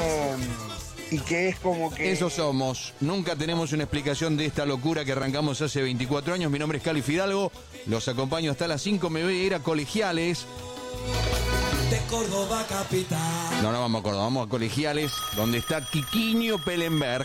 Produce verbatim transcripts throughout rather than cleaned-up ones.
Eh, y que es como que... Eso somos. Nunca tenemos una explicación de esta locura que arrancamos hace veinticuatro años. Mi nombre es Cali Fidalgo. Los acompaño hasta las cinco. Me voy a ir a Colegiales. De Córdoba capital. No, no vamos a Córdoba, vamos a Colegiales, donde está Quiquiño Pellenberg.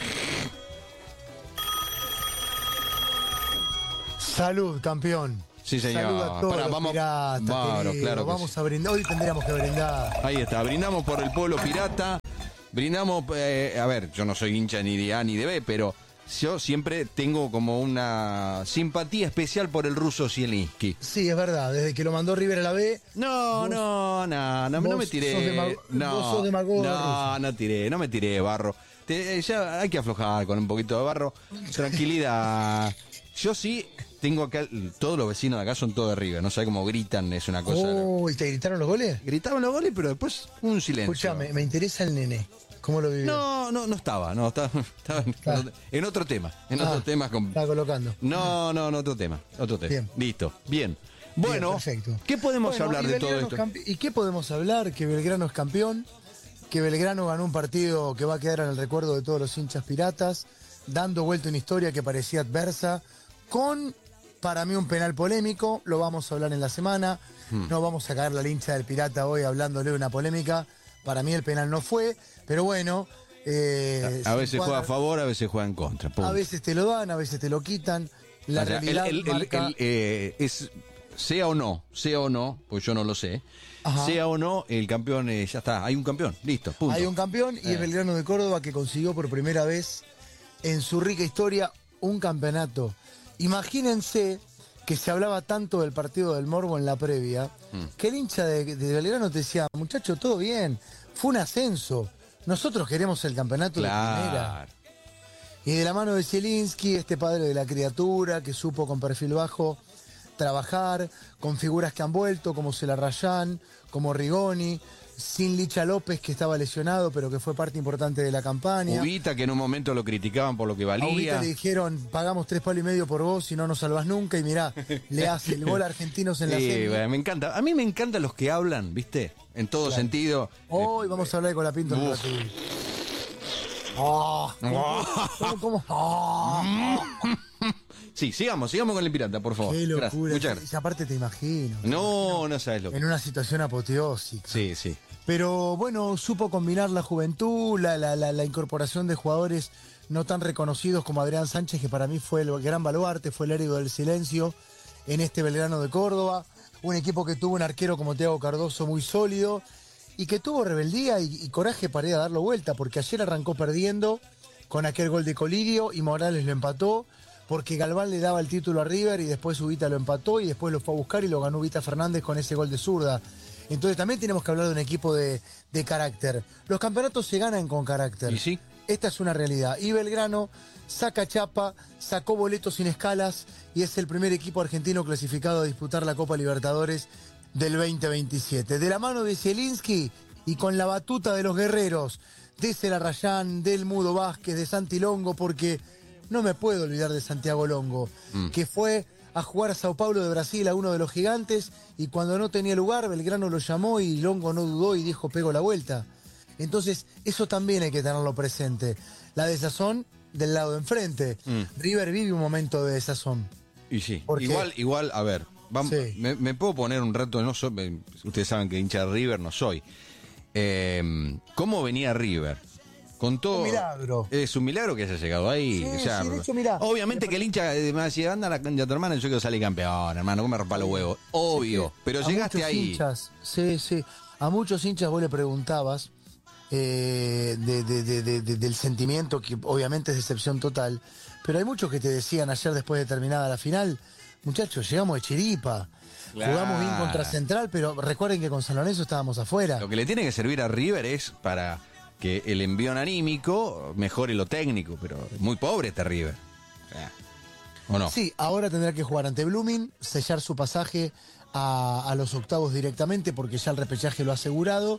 Salud, campeón. Sí, señor. Salud a todos Pará, los vamos, piratas, Claro, querido. claro que Vamos sí. a brindar. Hoy tendríamos que brindar. Ahí está, brindamos por el pueblo pirata. Brindamos, eh, a ver, yo no soy hincha ni de A ni de B, pero yo siempre tengo como una simpatía especial por el ruso Zielinski. Sí, es verdad. Desde que lo mandó River a la B. No, Vos- no, no, no, no vos me tiré. sos demago- no, vos sos demagogo no, ruso. no tiré, no me tiré, barro. Te- eh, ya hay que aflojar con un poquito de barro. Tranquilidad. Yo sí tengo acá, todos los vecinos de acá son todos de River, no sé cómo gritan, es una cosa. Oh, ¿y te gritaron los goles? Gritaban los goles, pero después un silencio. Escuchame, me interesa el nene. ¿Cómo lo vivió? No, no, no estaba, no, estaba, estaba en, Ah. en otro tema, en Ah, otro tema. Con... Está colocando. No, no, no, otro tema, otro tema. Bien. Listo, bien. Bueno, Bien, perfecto. ¿qué podemos Bueno, hablar y de todo Belgrano esto? es campe- ¿Y qué podemos hablar? Que Belgrano es campeón, que Belgrano ganó un partido que va a quedar en el recuerdo de todos los hinchas piratas, dando vuelta una historia que parecía adversa, con, para mí, un penal polémico. Lo vamos a hablar en la semana. Hmm. No vamos a caer la hincha del pirata hoy hablándole de una polémica. Para mí el penal no fue, pero bueno... eh, A se veces encuadra- juega a favor, a veces juega en contra. punto. A veces te lo dan, a veces te lo quitan. La O sea, el- realidad el- el- marca- el, eh, es, sea o no, sea o no, pues yo no lo sé, Ajá. sea o no, el campeón, eh, ya está, hay un campeón, listo, punto. Hay un campeón y Eh. es Belgrano de Córdoba que consiguió por primera vez en su rica historia un campeonato. Imagínense que se hablaba tanto del partido del Morbo en la previa, Mm. que el hincha de, de Belgrano te decía, muchacho, todo bien, fue un ascenso, nosotros queremos el campeonato de primera. Claro. Y de la mano de Zielinski, este padre de la criatura, que supo con perfil bajo trabajar, con figuras que han vuelto, como Celarrayán, como Rigoni, sin Licha López, que estaba lesionado, pero que fue parte importante de la campaña. Ubita, que en un momento lo criticaban por lo que A Ubita valía. le dijeron, pagamos tres palos y medio por vos y no nos salvás nunca. Y mirá, le hace el gol a Argentinos en la Sí, serie. bueno, me encanta. A mí me encantan los que hablan, ¿viste? En todo Claro. sentido. Hoy vamos a hablar de Colapinto en Uf. Brasil. Ah, ¿cómo- cómo- cómo- ah, Sí, sigamos, sigamos con el pirata, por favor. qué Gracias. locura. Muchas gracias. Y aparte te imagino. No, no sabes lo que. En una situación apoteósica. Sí, sí. Pero bueno, supo combinar la juventud, la, la, la, la incorporación de jugadores no tan reconocidos como Adrián Sánchez, que para mí fue el gran baluarte, fue el héroe del silencio en este Belgrano de Córdoba. Un equipo que tuvo un arquero como Thiago Cardoso muy sólido y que tuvo rebeldía y, y coraje para ir a darlo vuelta, porque ayer arrancó perdiendo con aquel gol de Colidio y Morales lo empató, porque Galván le daba el título a River y después Ubita lo empató y después lo fue a buscar y lo ganó Ubita Fernández con ese gol de zurda. Entonces también tenemos que hablar de un equipo de, de carácter. Los campeonatos se ganan con carácter. ¿Y sí? Esta es una realidad. Y Belgrano saca chapa, sacó boletos sin escalas y es el primer equipo argentino clasificado a disputar la Copa Libertadores del veinte veintisiete. De la mano de Zielinski y con la batuta de los guerreros, de Celarrayán, del Mudo Vázquez, de Santi Longo, porque no me puedo olvidar de Santiago Longo, Mm. que fue a jugar a Sao Paulo de Brasil a uno de los gigantes y cuando no tenía lugar Belgrano lo llamó y Longo no dudó y dijo pego la vuelta. Entonces eso también hay que tenerlo presente. La desazón del lado de enfrente. Mm. River vive un momento de desazón. Y sí. ¿Por qué? Igual, igual, a ver. Vamos, Sí. me, me puedo poner un rato, no soy, me- ustedes saben que hincha de River no soy. Eh, ¿Cómo venía River? Con todo. Un milagro. Es un milagro que haya llegado ahí. Sí, o sea, sí, de hecho, mirá. obviamente que el hincha eh, me decía, anda a la cancha de tu hermano, yo quiero salir campeón, hermano, no me rompa los huevos. Obvio, pero A llegaste muchos ahí. hinchas, sí, sí. A muchos hinchas vos le preguntabas eh, de- de- de- de- de- del sentimiento, que obviamente es decepción total, pero hay muchos que te decían ayer después de terminada la final, muchachos, llegamos de chiripa, Claro. jugamos bien contra Central, pero recuerden que con San Lorenzo estábamos afuera. Lo que le tiene que servir a River es para que el envión anímico mejore lo técnico, pero es muy pobre este River. O sea, ¿o no? Sí, ahora tendrá que jugar ante Blooming, sellar su pasaje a, a los octavos directamente porque ya el repechaje lo ha asegurado.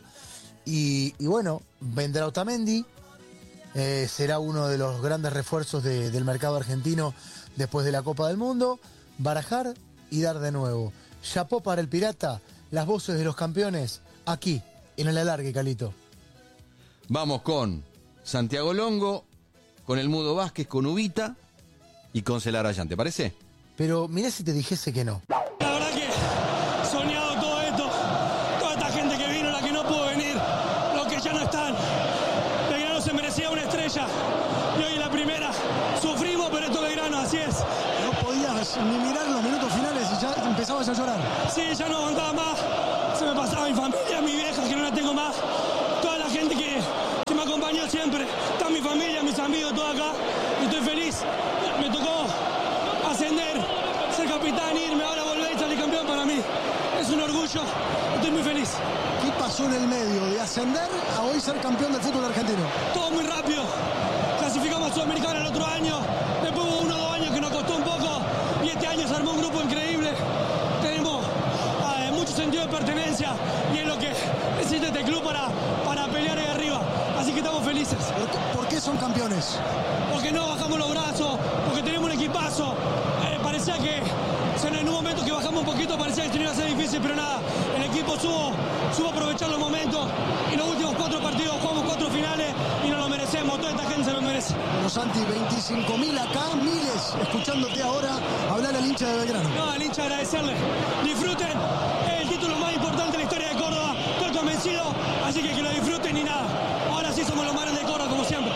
Y, y bueno, vendrá Otamendi, eh, será uno de los grandes refuerzos de- del mercado argentino después de la Copa del Mundo. Barajar y dar de nuevo. Chapó para el Pirata, las voces de los campeones, aquí, en el alargue, Calito. Vamos con Santiago Longo, con el Mudo Vázquez, con Ubita y con Celarayán, ¿te parece? Pero mirá si te dijese que no. La verdad que soñado todo esto, toda esta gente que vino, la que no pudo venir, los que ya no están. Belgrano se merecía una estrella y hoy en la primera sufrimos, pero esto es Belgrano, así es. No podías ni mirar los minutos finales y ya empezabas a llorar. Sí, ya no aguantaba más, se me pasaba mi familia, mi vieja, que no la tengo más, toda la gente que, que me acompañó siempre, está mi familia, mis amigos, todo acá, y estoy feliz. Me tocó ascender, ser capitán, irme, ahora volver y salir campeón para mí. Es un orgullo, estoy muy feliz. ¿Qué pasó en el medio de ascender a hoy ser campeón del fútbol argentino? Todo muy rápido, clasificamos a Sudamericana el otro año, después hubo uno o dos años que nos costó un poco, y este año se armó un grupo increíble. Tenemos eh, mucho sentido de pertenencia, y es lo que necesita este club para, para pelear ahí arriba. Así que estamos felices. ¿Por qué, por qué son campeones? Porque no bajamos los brazos, porque tenemos un equipazo. Eh, parecía que en un momento que bajamos un poquito parecía que esto iba a ser difícil, pero nada, el equipo supo, supo aprovechar los momentos y los últimos cuatro partidos jugamos cuatro finales y nos lo merecemos, toda esta gente se lo merece. Bueno, Santi, veinticinco mil acá, miles escuchándote ahora hablar al hincha de Belgrano. No, al hincha agradecerle. Disfruten, es el título más importante de la historia de Córdoba, estoy convencido, así que que lo disfruten y nada. Ahora sí somos los más grandes de Córdoba, como siempre.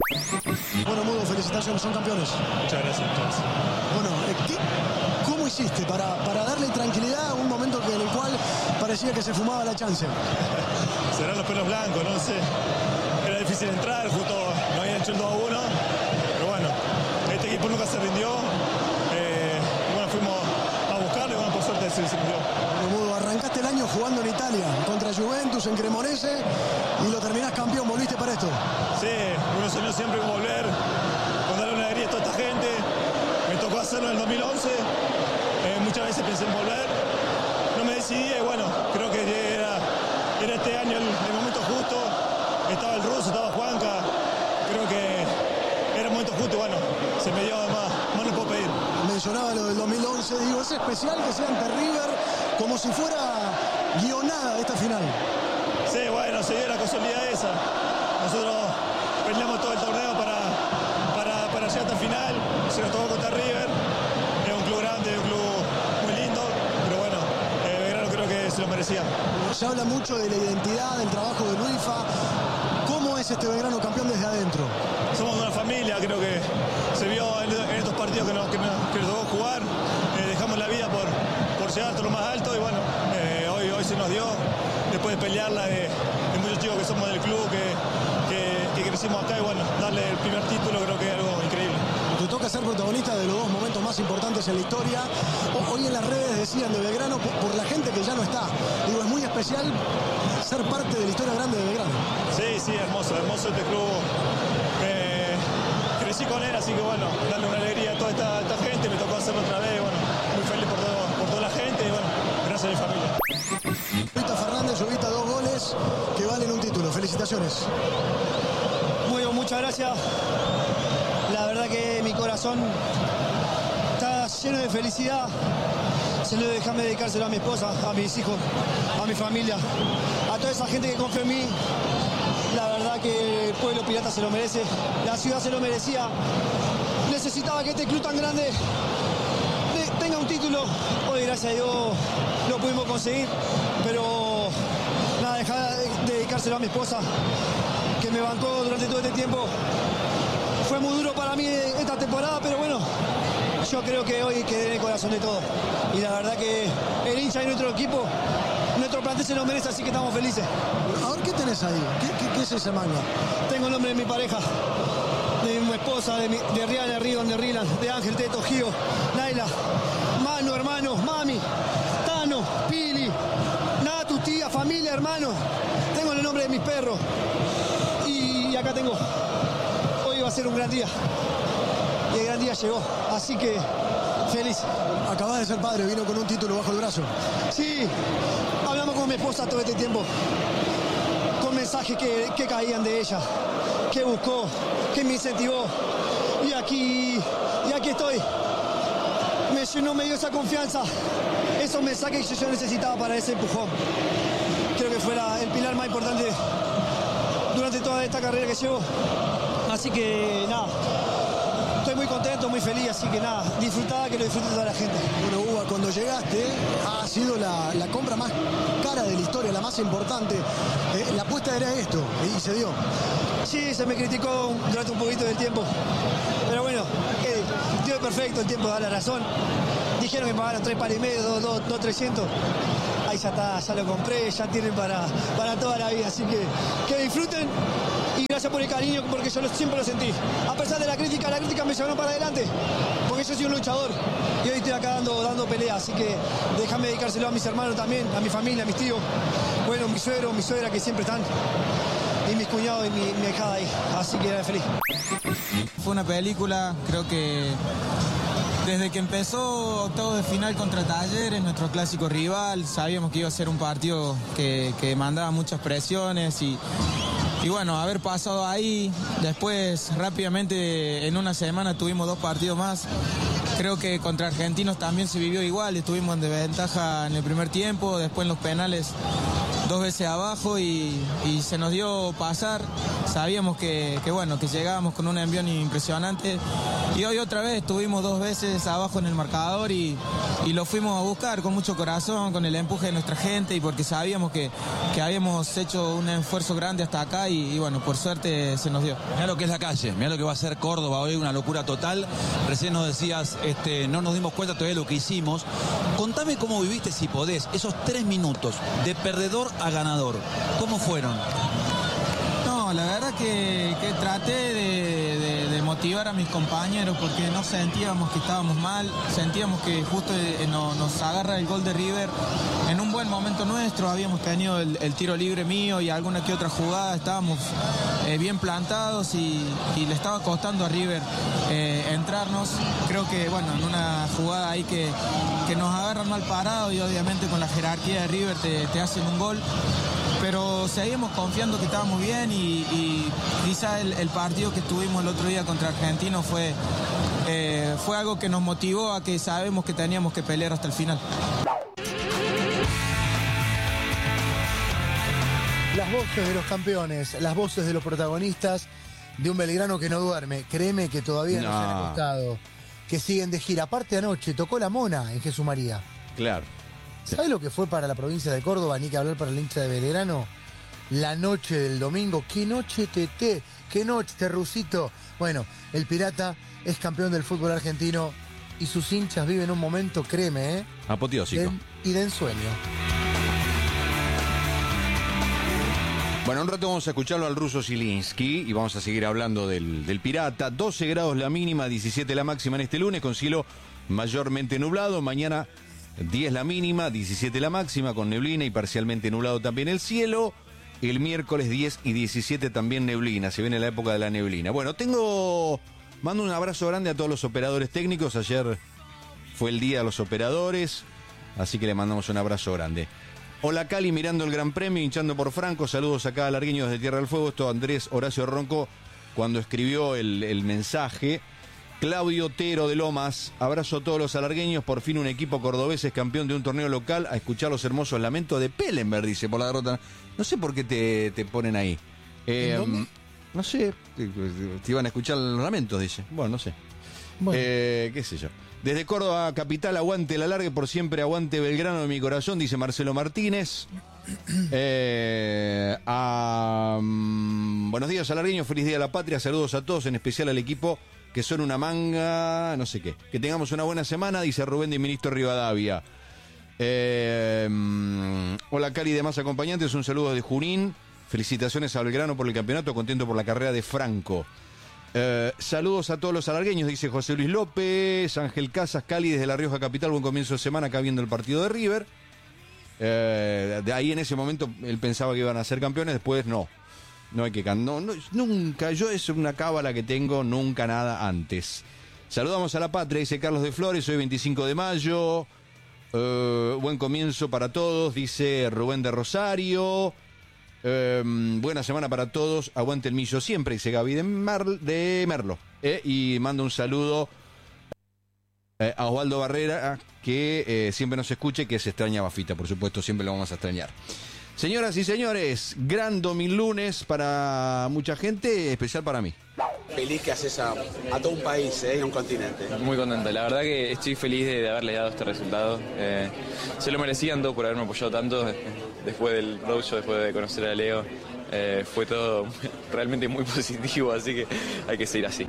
Bueno, Mudo, felicitaciones, son campeones. Muchas gracias, muchas gracias. Bueno, eh, ¿qué- ¿cómo hiciste para, para darle tranquilidad a un momento que- en el cual parecía que se fumaba la chance? Serán los pelos blancos, no sé. Era difícil entrar, justo no habían hecho el dos a uno. Pero bueno, este equipo nunca se rindió. Eh, y bueno, fuimos a buscarlo y bueno, por suerte sí se rindió. Bueno, Mudo, arrancaste el año jugando en Italia, contra Juventus, en Cremonese, y lo terminás campeón, volviste para esto. Sí, uno soñó siempre con volver, con darle una alegría a toda esta gente. Me tocó hacerlo en el dos mil once. Eh, muchas veces pensé en volver. No me decidí y bueno, creo que era, era este año el, el momento justo. Estaba el ruso, estaba Juanca. Creo que era el momento justo y bueno, se me dio más, más no puedo pedir. Mencionaba lo del dos mil once, digo, es especial que sea ante River, como si fuera guionada esta final. Sí, bueno, se dio la casualidad esa. Nosotros peleamos todo el torneo para, para, para llegar hasta el final. Se nos tocó contra River. Es un club grande, un club muy lindo. Pero bueno, eh, Belgrano creo que se lo merecía. Se habla mucho de la identidad, del trabajo de Luifa. ¿Cómo es este Belgrano campeón desde adentro? Somos una familia, creo que se vio en, en estos partidos que nos, que nos, que nos tocó jugar. Eh, dejamos la vida por, por llegar hasta lo más alto y bueno, eh, hoy, hoy se nos dio. Después de pelearla de, de muchos chicos que somos del club, que, que, que crecimos acá y bueno, darle el primer título creo que es algo increíble. Te toca ser protagonista de los dos momentos más importantes en la historia. O- Hoy en las redes decían de Belgrano por, por la gente que ya no está. Digo, es muy especial ser parte de la historia grande de Belgrano. Sí, sí, hermoso, hermoso este club. Eh, crecí con él, así que bueno, darle una alegría a toda esta, esta gente, me tocó hacerlo otra vez, bueno, muy feliz por, todo, por toda la gente y bueno, gracias a mi familia. Ubita Fernández, Ubita, dos goles que valen un título. Felicitaciones. Muy bien, muchas gracias. La verdad que mi corazón está lleno de felicidad. Se lo déjame dedicárselo a mi esposa, a mis hijos, a mi familia, a toda esa gente que confía en mí. La verdad que el pueblo pirata se lo merece, la ciudad se lo merecía. Necesitaba que este club tan grande de- tenga un título. Hoy, gracias a Dios, lo pudimos conseguir. Pero nada, dejar de dedicárselo a mi esposa, que me bancó durante todo este tiempo. Fue muy duro para mí esta temporada, pero bueno, yo creo que hoy quedé en el corazón de todos. Y la verdad que el hincha y nuestro equipo, nuestro plantel se lo merece, así que estamos felices. A ver, ¿qué tenés ahí? ¿Qué, qué, qué es ese manga? Tengo el nombre de mi pareja, de mi esposa, de, mi, de Rihanna, de Rion, de Rilan, de Ángel, Teto, Gio, Naila, Manu, hermano, Mami, Tano, Pili, Natu, tía, familia, hermano. Tengo el nombre de mis perros. Y acá tengo. Hoy va a ser un gran día. Y el gran día llegó. Así que feliz. Acabás de ser padre, vino con un título bajo el brazo. Sí, hablamos con mi esposa todo este tiempo. Con mensajes que, que caían de ella, que buscó, que me incentivó. Y aquí, y aquí estoy. Me llenó, me dio esa confianza, esos mensajes que yo necesitaba para ese empujón. Creo que fue la- el pilar más importante durante todo toda esta carrera que llevo. Así que nada, estoy muy contento, muy feliz, así que nada, disfrutá, que lo disfrute toda la gente. Bueno, Uva, cuando llegaste ha sido la, la compra más cara de la historia, la más importante. Eh, la apuesta era esto y se dio. Sí, se me criticó durante un poquito del tiempo, pero bueno, eh, el tío es perfecto, el tiempo da la razón. Dijeron que me pagaron tres pares y medio, dos, dos, dos, trescientos. Ahí ya está, ya lo compré, ya tienen para, para toda la vida, así que que disfruten y gracias por el cariño, porque yo lo, siempre lo sentí. A pesar de la crítica, la crítica me llevó para adelante, porque yo soy un luchador y hoy estoy acá dando, dando pelea, así que déjame dedicárselo a mis hermanos también, a mi familia, a mis tíos, bueno, mi suegro, mi suegra que siempre están, y mis cuñados y mi, mi hijada ahí, así que era feliz. Fue una película, creo que desde que empezó octavos de final contra Talleres, nuestro clásico rival, sabíamos que iba a ser un partido que, que mandaba muchas presiones y, y bueno, haber pasado ahí, después rápidamente en una semana tuvimos dos partidos más. Creo que contra Argentinos también se vivió igual, estuvimos en desventaja en el primer tiempo, después en los penales dos veces abajo y, y se nos dio pasar. Sabíamos que, que bueno, que llegábamos con un envión impresionante y hoy otra vez estuvimos dos veces abajo en el marcador y, y lo fuimos a buscar con mucho corazón, con el empuje de nuestra gente y porque sabíamos que, que habíamos hecho un esfuerzo grande hasta acá y, y bueno, por suerte se nos dio. Mirá lo que es la calle, mirá lo que va a ser Córdoba hoy, una locura total. Recién nos decías, este, no nos dimos cuenta todavía de lo que hicimos. Contame cómo viviste, si podés, esos tres minutos de perdedor a ganador. ¿Cómo fueron? No, la verdad que, que traté de, de, de motivar a mis compañeros porque no sentíamos que estábamos mal, sentíamos que justo eh, no, nos agarra el gol de River en un buen momento nuestro, habíamos tenido el, el tiro libre mío y alguna que otra jugada, estábamos eh, bien plantados y, y le estaba costando a River eh, entrarnos. Creo que, bueno, en una jugada ahí que, que nos agarran mal parados y obviamente con la jerarquía de River te, te hacen un gol. Pero seguimos confiando que estábamos bien y, y quizá el, el partido que tuvimos el otro día contra Argentinos fue, eh, fue algo que nos motivó a que sabemos que teníamos que pelear hasta el final. Las voces de los campeones, las voces de los protagonistas de un Belgrano que no duerme. Créeme que todavía no, no se han acostado, que siguen de gira. Aparte anoche tocó la Mona en Jesús María. Claro. ¿Sabes lo que fue para la provincia de Córdoba, ni que hablar para el hincha de Belgrano? La noche del domingo. ¡Qué noche, Tete! ¡Qué noche, Rusito! Bueno, el Pirata es campeón del fútbol argentino y sus hinchas viven un momento, créeme, ¿eh? Apoteósico. De, y de ensueño. Bueno, un rato vamos a escucharlo al ruso Zielinski y vamos a seguir hablando del, del Pirata. doce grados la mínima, diecisiete la máxima en este lunes, con cielo mayormente nublado. Mañana diez la mínima, diecisiete la máxima, con neblina y parcialmente nublado también el cielo. El miércoles diez y diecisiete también neblina, se viene la época de la neblina. Bueno, tengo... Mando un abrazo grande a todos los operadores técnicos. Ayer fue el día de los operadores, así que le mandamos un abrazo grande. Hola Cali, mirando el Gran Premio, hinchando por Franco. Saludos acá a Largueños de Tierra del Fuego. Esto Andrés Horacio Ronco cuando escribió el, el mensaje. Claudio Otero de Lomas, abrazo a todos los alargueños, por fin un equipo cordobés es campeón de un torneo local, a escuchar los hermosos lamentos de Pellenberg, dice, por la derrota. No sé por qué te, te ponen ahí. Eh, no sé, te, te iban a escuchar los lamentos, dice. Bueno, no sé. Bueno. Eh, qué sé yo. Desde Córdoba capital, aguante la largue, por siempre aguante Belgrano de mi corazón, dice Marcelo Martínez. Eh, a, um, buenos días, alargueños, feliz día de la patria, saludos a todos, en especial al equipo que son una manga, no sé qué. Que tengamos una buena semana, dice Rubén de Ministro Rivadavia. Eh, um, hola Cali y demás acompañantes, un saludo de Junín. Felicitaciones a Belgrano por el campeonato, contento por la carrera de Franco. Eh, saludos a todos los alargueños, dice José Luis López. Ángel Casas, Cali desde La Rioja Capital, buen comienzo de semana acá viendo el partido de River. Eh, de ahí en ese momento él pensaba que iban a ser campeones, después no. No hay que cantar, no, no, nunca, yo es una cábala que tengo, nunca nada antes. Saludamos a la patria, dice Carlos de Flores, hoy veinticinco de mayo. Eh, buen comienzo para todos, dice Rubén de Rosario. Eh, buena semana para todos, aguante el millo siempre, dice Gaby de, Mar, de Merlo. Eh, y manda un saludo eh, a Osvaldo Barrera, que eh, siempre nos escuche, que se extraña a Bafita, por supuesto, siempre lo vamos a extrañar. Señoras y señores, gran dominlunes para mucha gente, especial para mí. Feliz que haces a, a todo un país, ¿eh? Y a un continente. Muy contento, la verdad que estoy feliz de, de haberle dado este resultado. Eh, se lo merecían todos por haberme apoyado tanto después del roadshow, después de conocer a Leo. Eh, fue todo realmente muy positivo, así que hay que seguir así.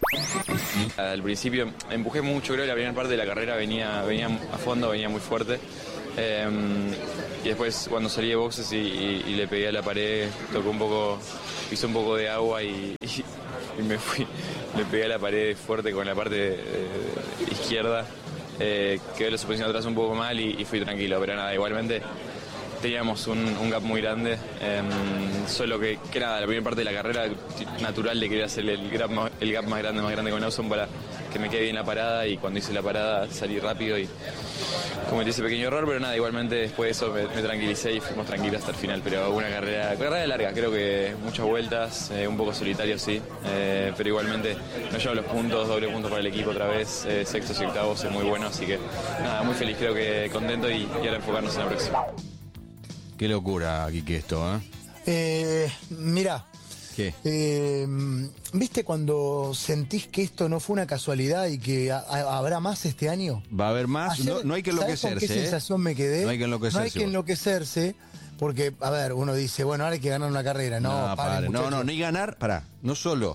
Al principio empujé mucho, creo que la primera parte de la carrera venía, venía a fondo, venía muy fuerte. Eh, y después cuando salí de boxes y, y, y le pegué a la pared, tocó un poco, pisó un poco de agua y, y, y me fui, le pegué a la pared fuerte con la parte eh, izquierda. Eh, quedé la suspensión atrás un poco mal y, y fui tranquilo, pero nada, igualmente teníamos un, un gap muy grande, eh, solo que, que nada, la primera parte de la carrera natural de querer hacer el gap, más, el gap más grande, más grande con Lawson para que me quede bien la parada, y cuando hice la parada salí rápido y cometí ese pequeño error, pero nada, igualmente después de eso me, me tranquilicé y fuimos tranquilos hasta el final, pero una carrera, carrera larga, creo que muchas vueltas, eh, un poco solitario sí, eh, pero igualmente nos llevo los puntos, doble punto para el equipo otra vez, eh, sextos y octavos es muy bueno, así que nada, muy feliz, creo que contento y, y ahora enfocarnos en la próxima. Qué locura, Quique, esto, ¿eh? Eh, mirá. ¿Qué? Eh, ¿Viste cuando sentís que esto no fue una casualidad y que a, a, habrá más este año? Va a haber más. Ayer, no, no hay que enloquecerse. ¿Sabés con qué sensación me quedé? No hay que enloquecerse. No hay que enloquecerse, porque, a ver, uno dice, bueno, ahora hay que ganar una carrera. No, no, paren, padre, no, no, ni ganar, pará, no solo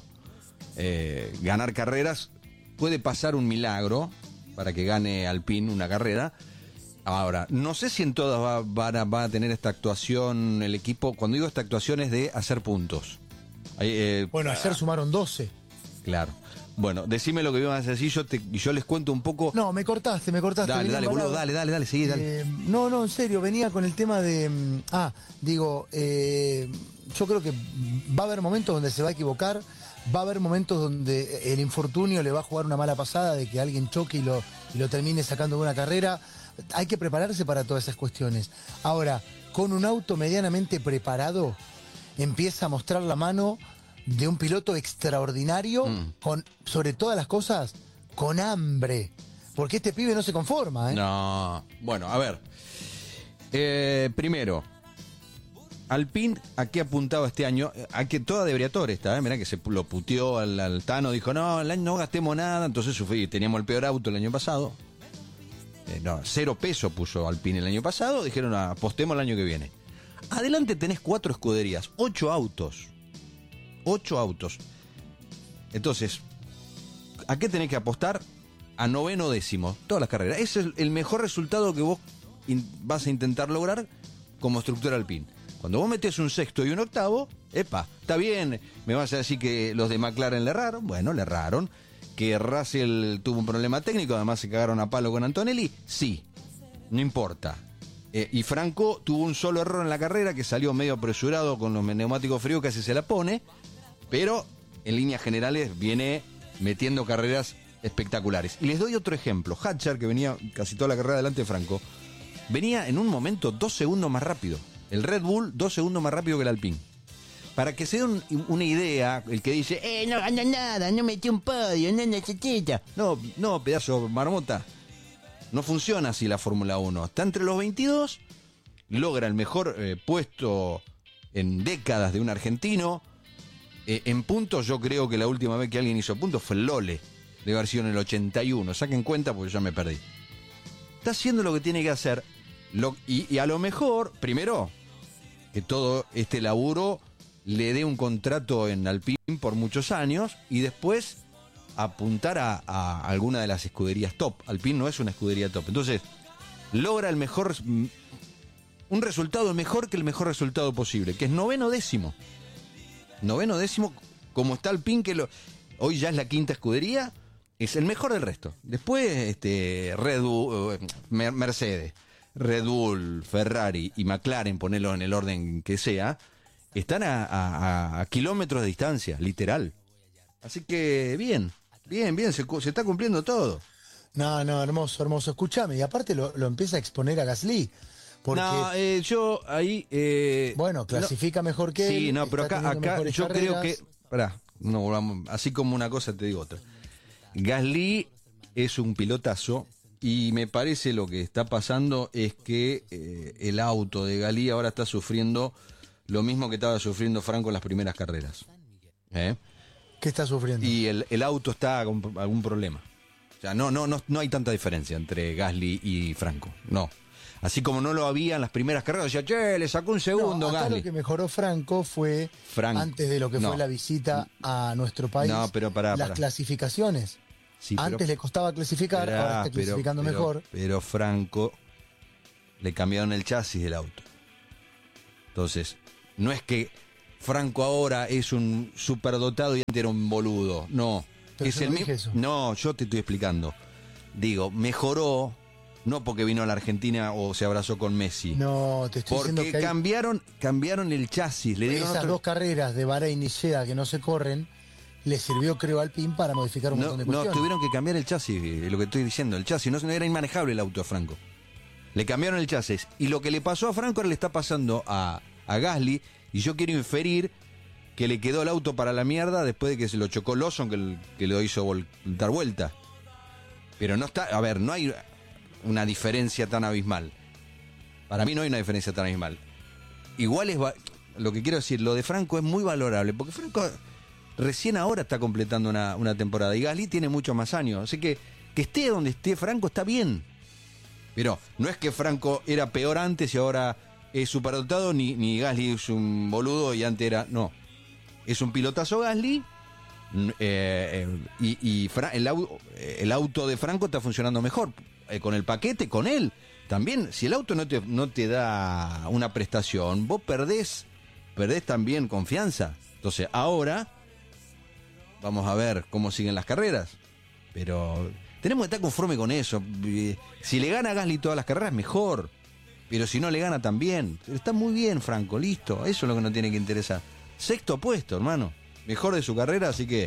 eh, ganar carreras, puede pasar un milagro para que gane Alpine una carrera. Ahora, no sé si en todas va, va, a, va a tener esta actuación el equipo. Cuando digo esta actuación es de hacer puntos. Ahí, eh, bueno, ayer ah, sumaron doce. Claro. Bueno, decime lo que iban a decir yo te, y yo les cuento un poco. No, me cortaste, me cortaste. Dale, dale, boludo, dale, dale, dale, seguí, dale. Eh, no, no, en serio, venía con el tema de... Ah, digo, eh, yo creo que va a haber momentos donde se va a equivocar, va a haber momentos donde el infortunio le va a jugar una mala pasada de que alguien choque y lo, y lo termine sacando de una carrera. Hay que prepararse para todas esas cuestiones. Ahora, con un auto medianamente preparado, empieza a mostrar la mano de un piloto extraordinario, mm. con, sobre todas las cosas, con hambre. Porque este pibe no se conforma, ¿eh? No. Bueno, a ver. Eh, primero, Alpine, ¿a qué apuntaba este año? A que toda de Briatore está, ¿eh? Mirá que se lo puteó al, al Tano, dijo, no, el año no gastemos nada, entonces sufrí, teníamos el peor auto el año pasado. Eh, no, cero peso puso Alpine el año pasado, dijeron apostemos el año que viene. Adelante tenés cuatro escuderías, ocho autos. Ocho autos. Entonces, ¿a qué tenés que apostar? A noveno décimo, todas las carreras. Ese es el mejor resultado que vos in- vas a intentar lograr como estructura Alpine. Cuando vos metés un sexto y un octavo, epa, está bien, me vas a decir que los de McLaren le erraron, bueno, le erraron. Que Russell tuvo un problema técnico, además se cagaron a palo con Antonelli, sí, no importa. Eh, y Franco tuvo un solo error en la carrera, que salió medio apresurado con los neumáticos fríos, casi se la pone, pero en líneas generales viene metiendo carreras espectaculares. Y les doy otro ejemplo, Hatcher, que venía casi toda la carrera delante de Franco, venía en un momento dos segundos más rápido, el Red Bull dos segundos más rápido que el Alpine. Para que se den un, una idea, el que dice, eh, no gana nada, no metí un podio, no necesita. No, no, pedazo marmota. No funciona así la Fórmula uno. Está entre los veintidós, logra el mejor eh, puesto en décadas de un argentino. Eh, en puntos, yo creo que la última vez que alguien hizo puntos fue el Lole. Debe haber sido en el ochenta y uno. Saquen cuenta porque ya me perdí. Está haciendo lo que tiene que hacer. Lo, y, y a lo mejor, primero, que todo este laburo le dé un contrato en Alpine por muchos años y después apuntar a, a alguna de las escuderías top. Alpine no es una escudería top. Entonces, logra el mejor, un resultado mejor que el mejor resultado posible, que es noveno décimo. Noveno décimo, como está Alpine, que lo, hoy ya es la quinta escudería, es el mejor del resto. Después, este, Red Bull, Mercedes, Red Bull, Ferrari y McLaren, ponerlo en el orden que sea, están a, a, a kilómetros de distancia, literal. Así que bien, bien, bien, se, se está cumpliendo todo. No, no, hermoso, hermoso. Escúchame, y aparte lo, lo empieza a exponer a Gasly. Porque, no, eh, yo ahí... Eh, bueno, clasifica no, mejor que sí, él. no, pero acá, acá yo carreras. creo que... Pará, no volvamos, así como una cosa te digo otra. Gasly es un pilotazo y me parece lo que está pasando es que eh, el auto de Gasly ahora está sufriendo lo mismo que estaba sufriendo Franco en las primeras carreras. ¿Eh? ¿Qué está sufriendo? Y el, el auto está con algún problema. O sea, no, no, no, no hay tanta diferencia entre Gasly y Franco. No. Así como no lo había en las primeras carreras, decía, che, le sacó un segundo, no, acá Gasly. Lo que mejoró Franco fue, Frank, antes de lo que no. fue la visita a nuestro país, no, pero pará, las pará. clasificaciones. Sí, antes pero, le costaba clasificar, pará, ahora está clasificando pero, mejor. Pero, pero Franco le cambiaron el chasis del auto. Entonces, no es que Franco ahora es un superdotado y antes era un boludo. No. Pero es yo el no mismo. dije eso. No, yo te estoy explicando. Digo, mejoró, no porque vino a la Argentina o se abrazó con Messi. No, te estoy diciendo Porque que hay cambiaron, cambiaron el chasis. Le dieron esas otro... dos carreras de Bahrein y Jeddah que no se corren, le sirvió, creo, al Alpine para modificar un No, montón de no, cuestiones. tuvieron que cambiar el chasis, es lo que estoy diciendo. El chasis no, no era inmanejable el auto de Franco. Le cambiaron el chasis. Y lo que le pasó a Franco ahora le está pasando a, a Gasly. Y yo quiero inferir que le quedó el auto para la mierda después de que se lo chocó Lawson, que, que lo hizo vol- dar vuelta. Pero no está, a ver, no hay una diferencia tan abismal. Para mí no hay una diferencia tan abismal. Igual es, va- lo que quiero decir, lo de Franco es muy valorable, porque Franco recién ahora está completando una, una temporada y Gasly tiene muchos más años. Así que que esté donde esté Franco está bien. Pero no es que Franco era peor antes y ahora es superdotado, ni, ni Gasly es un boludo y antes era... No, es un pilotazo Gasly eh, eh, y, y Fra- el, au- el auto de Franco está funcionando mejor. Eh, con el paquete, con él. También, si el auto no te, no te da una prestación, vos perdés, perdés también confianza. Entonces, ahora vamos a ver cómo siguen las carreras. Pero tenemos que estar conforme con eso. Si le gana a Gasly todas las carreras, mejor. Pero si no le gana también. Está muy bien, Franco, listo. Eso es lo que nos tiene que interesar. Sexto puesto, hermano. Mejor de su carrera, así que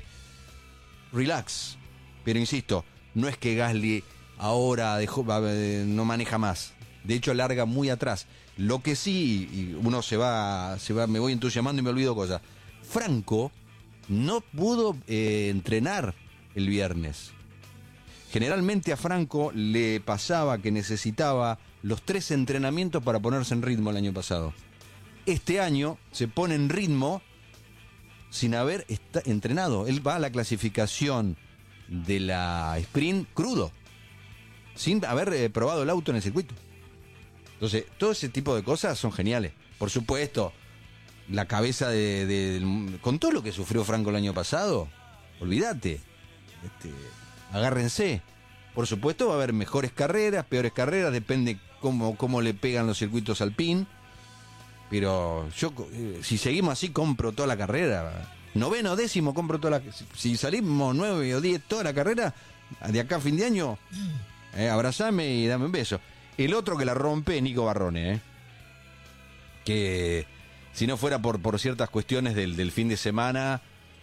relax. Pero insisto, no es que Gasly ahora dejó, no maneja más. De hecho, larga muy atrás. Lo que sí, y uno se va, se va, me voy entusiasmando y me olvido cosas. Franco no pudo eh, entrenar el viernes. Generalmente a Franco le pasaba que necesitaba los tres entrenamientos para ponerse en ritmo el año pasado. Este año se pone en ritmo sin haber está, entrenado. Él va a la clasificación de la sprint crudo, sin haber eh, probado el auto en el circuito. Entonces, todo ese tipo de cosas son geniales. Por supuesto, la cabeza de, de, de con todo lo que sufrió Franco el año pasado, olvídate. Este, agárrense. Por supuesto va a haber mejores carreras, peores carreras, depende cómo, cómo le pegan los circuitos Alpine. Pero yo, eh, si seguimos así, compro toda la carrera. Noveno, décimo, compro toda la... Si salimos nueve o diez toda la carrera, de acá a fin de año, eh, abrazame y dame un beso. El otro que la rompe es Nico Barrone, eh, que si no fuera por, por ciertas cuestiones del, del fin de semana,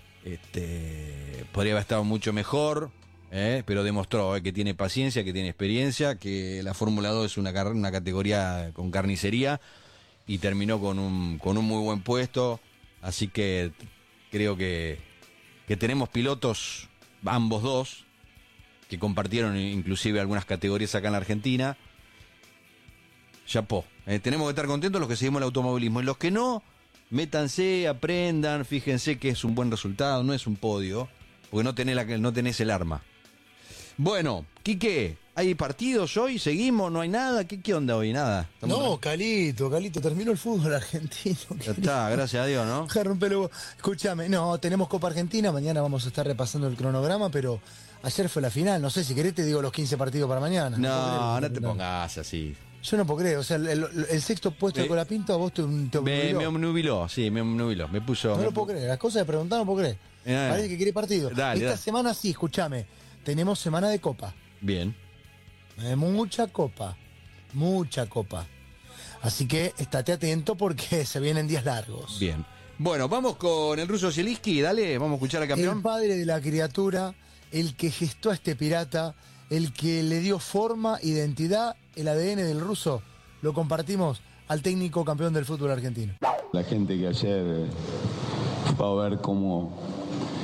este, podría haber estado mucho mejor, eh, pero demostró eh, que tiene paciencia, que tiene experiencia, que la Fórmula dos es una, una categoría con carnicería y terminó con un, con un muy buen puesto. Así que creo que, que tenemos pilotos, ambos dos, que compartieron inclusive algunas categorías acá en la Argentina. Chapó. Eh, tenemos que estar contentos los que seguimos el automovilismo. Y los que no, métanse, aprendan, fíjense que es un buen resultado, no es un podio, porque no tenés, la, no tenés el arma. Bueno, Quique, ¿hay partidos hoy? ¿Seguimos? ¿No hay nada? ¿Qué, qué onda hoy? Nada. No, Estamos... Calito, Calito, terminó el fútbol argentino. Ya está, gracias a Dios, ¿no? Rompelo. Escúchame, no, tenemos Copa Argentina, mañana vamos a estar repasando el cronograma, pero ayer fue la final, no sé, si querés te digo los quince partidos para mañana. No, no, no te pongas así. Yo no puedo creer, o sea, el, el, el sexto puesto de Colapinto a vos te, te me, me obnubiló, sí, me obnubiló, me puso... No me lo puedo creer, las cosas de preguntar no puedo creer. Eh, Parece que quiere partido. Dale, Esta dale. semana sí, escúchame, tenemos semana de Copa. Bien. Eh, mucha Copa, mucha Copa. Así que estate atento porque se vienen días largos. Bien. Bueno, vamos con el ruso Zielinski, dale, vamos a escuchar al campeón. El padre de la criatura, el que gestó a este pirata, el que le dio forma, identidad, el A D N del ruso, lo compartimos al técnico campeón del fútbol argentino. La gente que ayer fue a ver cómo,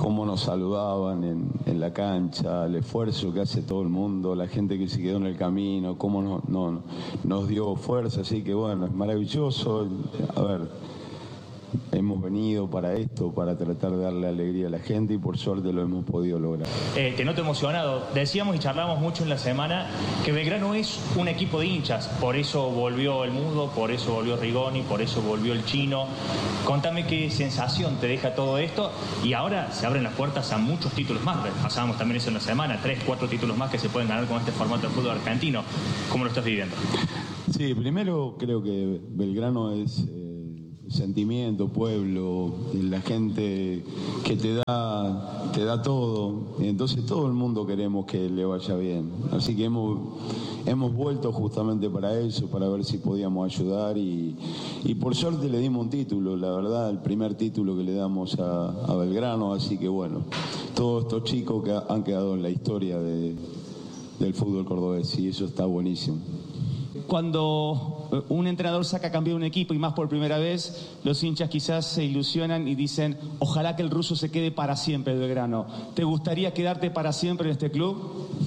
cómo nos saludaban en, en la cancha, el esfuerzo que hace todo el mundo, la gente que se quedó en el camino, cómo no, no, nos dio fuerza, así que bueno, es maravilloso. A ver, hemos venido para esto, para tratar de darle alegría a la gente y por suerte lo hemos podido lograr. Eh, te noto emocionado. Decíamos y charlamos mucho en la semana que Belgrano es un equipo de hinchas, por eso volvió el Mudo, por eso volvió Rigoni, por eso volvió el Chino. Contame qué sensación te deja todo esto y ahora se abren las puertas a muchos títulos más. Pasábamos también eso en la semana, tres, cuatro títulos más que se pueden ganar con este formato de fútbol argentino. ¿Cómo lo estás viviendo? Sí, primero creo que Belgrano es... Eh, sentimiento, pueblo, la gente que te da te da todo, entonces todo el mundo queremos que le vaya bien, así que hemos hemos vuelto justamente para eso, para ver si podíamos ayudar y, y por suerte le dimos un título, la verdad, el primer título que le damos a, a Belgrano, así que bueno, todos estos chicos que han quedado en la historia de, del fútbol cordobés y eso está buenísimo. Cuando un entrenador saca campeón un equipo y más por primera vez, los hinchas quizás se ilusionan y dicen, ojalá que el ruso se quede para siempre en Belgrano. ¿Te gustaría quedarte para siempre en este club?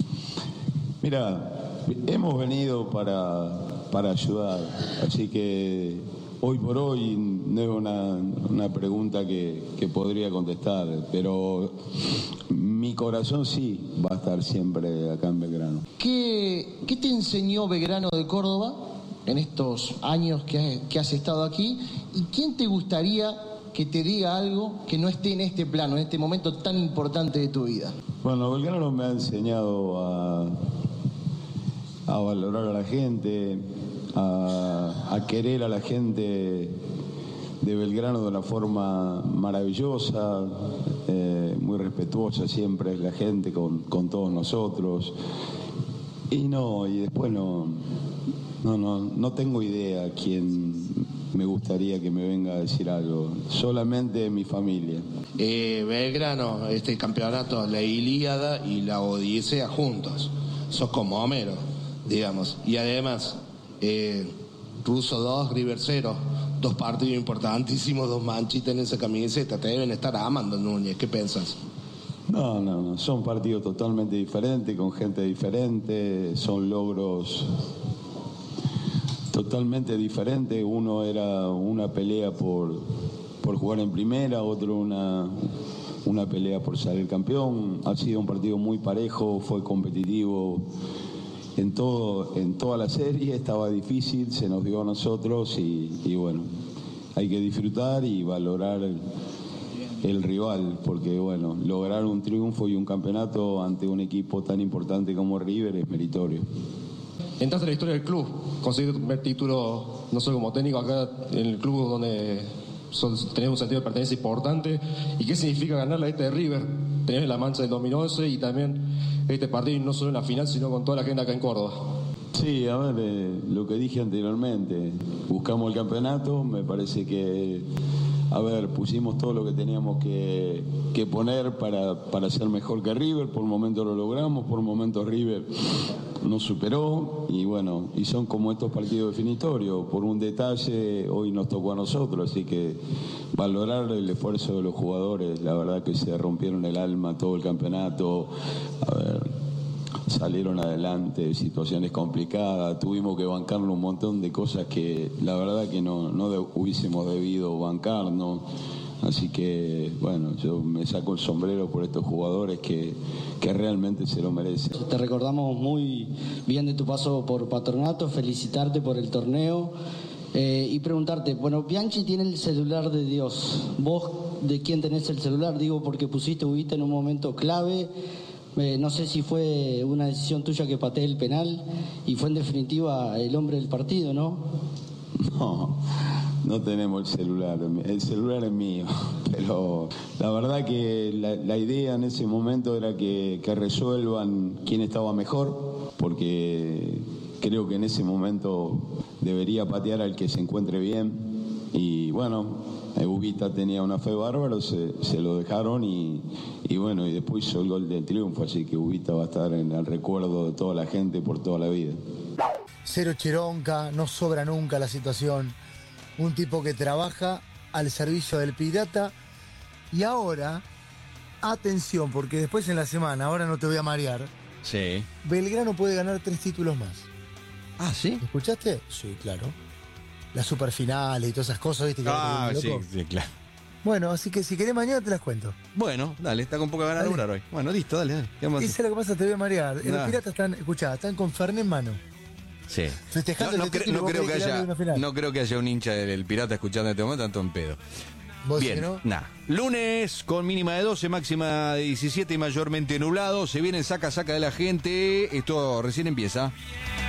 Mira, hemos venido para, para ayudar, así que hoy por hoy no es una, una pregunta que, que podría contestar, pero mi corazón sí va a estar siempre acá en Belgrano. ¿Qué, qué te enseñó Belgrano de Córdoba en estos años que has, que has estado aquí? ¿Y quién te gustaría que te diga algo que no esté en este plano, en este momento tan importante de tu vida? Bueno, Belgrano me ha enseñado a, a valorar a la gente, a, a querer a la gente de Belgrano de una forma maravillosa, eh, muy respetuosa siempre es la gente con, con todos nosotros. Y no, y después no, no, no, no tengo idea quién me gustaría que me venga a decir algo, solamente mi familia. Eh, Belgrano, este campeonato, la Ilíada y la Odisea juntos, sos como Homero, digamos, y además, eh, Russo dos, River cero, dos partidos importantísimos, dos manchitas en esa camiseta, te deben estar amando, Núñez, ¿qué piensas? No, no, no, son partidos totalmente diferentes, con gente diferente, son logros totalmente diferentes, uno era una pelea por, por jugar en primera, otro una, una pelea por salir campeón, ha sido un partido muy parejo, fue competitivo. En, todo, en toda la serie estaba difícil, se nos dio a nosotros y, y bueno, hay que disfrutar y valorar el, el rival, porque bueno, lograr un triunfo y un campeonato ante un equipo tan importante como River es meritorio. Entraste en la historia del club, conseguiste tu primer título no solo como técnico acá en el club donde tenés un sentido de pertenencia importante. ¿Y qué significa ganar la este de River? Tenés la mancha del dos mil once y también este partido no solo en la final, sino con toda la gente acá en Córdoba. Sí, a ver, eh, lo que dije anteriormente, buscamos el campeonato, me parece que, a ver, pusimos todo lo que teníamos que, que poner para, para ser mejor que River, por momentos lo logramos, por momentos River nos superó y bueno, y son como estos partidos definitorios, por un detalle hoy nos tocó a nosotros, así que valorar el esfuerzo de los jugadores, la verdad que se rompieron el alma todo el campeonato, a ver, salieron adelante, situaciones complicadas, tuvimos que bancarnos un montón de cosas que la verdad que no, no de, hubiésemos debido bancarnos. Así que, bueno, yo me saco el sombrero por estos jugadores que, que realmente se lo merecen. Te recordamos muy bien de tu paso por Patronato, felicitarte por el torneo eh, y preguntarte, bueno, Bianchi tiene el celular de Dios, ¿vos de quién tenés el celular? Digo, porque pusiste Ubita en un momento clave, eh, no sé si fue una decisión tuya que pateé el penal y fue en definitiva el hombre del partido, ¿no? No. No tenemos el celular, el celular es mío, pero la verdad que la, la idea en ese momento era que, que resuelvan quién estaba mejor, porque creo que en ese momento debería patear al que se encuentre bien y bueno, Ubita tenía una fe bárbara, se, se lo dejaron y, y bueno, y después hizo el gol del triunfo, así que Ubita va a estar en el recuerdo de toda la gente por toda la vida. Cero Cheronca, no sobra nunca la situación. Un tipo que trabaja al servicio del pirata y ahora atención, porque después en la semana, ahora no te voy a marear, Sí. Belgrano puede ganar tres títulos más. Ah, ¿sí? ¿Escuchaste? Sí, claro. Las superfinales y todas esas cosas, ¿viste? Que Ah, loco. sí, sí, claro. Bueno, así que si querés mañana te las cuento. Bueno, dale, está con poca ganas de Dale. durar hoy. Bueno, listo, dale, dale. ¿Qué vamos a Esa hacer? es lo que pasa, te voy a marear. Los Nah. piratas están, escuchá, están con Fernet en mano. Sí. Festejando No, no, el cre- título, no vos creo que creés que haya, gane una final. no creo que haya un hincha del, del Pirata escuchando este momento, tanto en pedo. ¿Vos Bien, decís que no? nada. Lunes con mínima de doce, máxima de diecisiete y mayormente nublado. Se viene el saca-saca de la gente. Esto recién empieza.